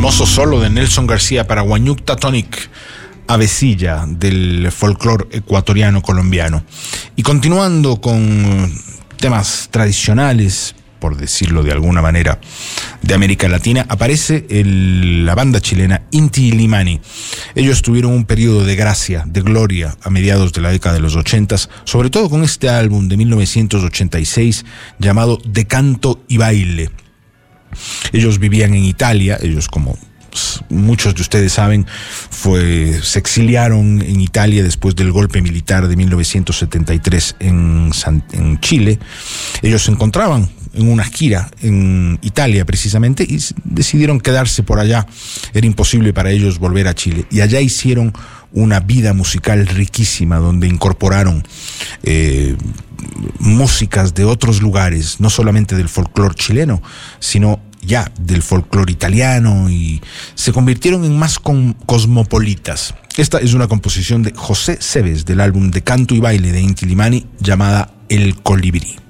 hermoso solo de Nelson García para Huayñucta Tonic, avecilla del folclore ecuatoriano colombiano. Y continuando con temas tradicionales, por decirlo de alguna manera, de América Latina, aparece la banda chilena Inti Illimani. Ellos tuvieron un periodo de gracia, de gloria, a mediados de la década de los 80, sobre todo con este álbum de 1986 llamado De Canto y Baile. Ellos vivían en Italia, ellos, como muchos de ustedes saben, se exiliaron en Italia después del golpe militar de 1973 en Chile. Ellos se encontraban en una gira en Italia precisamente y decidieron quedarse por allá. Era imposible para ellos volver a Chile y allá hicieron una vida musical riquísima donde incorporaron músicas de otros lugares, no solamente del folclore chileno, sino ya del folclore italiano, y se convirtieron en más cosmopolitas. Esta es una composición de José Cebes del álbum De Canto y Baile de Inti Illimani llamada El Colibrí.